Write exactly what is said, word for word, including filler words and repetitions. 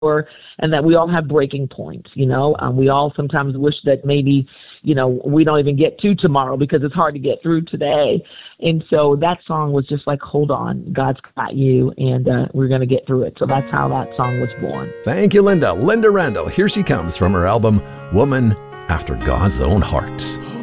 endure, and that we all have breaking points. You know, um, we all sometimes wish that maybe, you know, we don't even get to tomorrow because it's hard to get through today. And so that song was just like, hold on, God's got you, and uh, we're going to get through it. So that's how that song was born. Thank you, Linda. Linda Randall. Here she comes from her album, Woman After God's Own Heart.